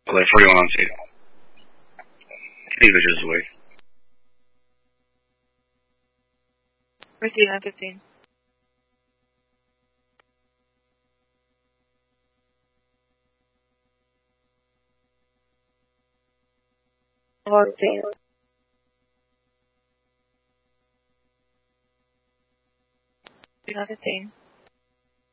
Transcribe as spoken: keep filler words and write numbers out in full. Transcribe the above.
Play forty-one on two. Cleavage is away. Receive nine fifteen. fourteen. nine fifteen.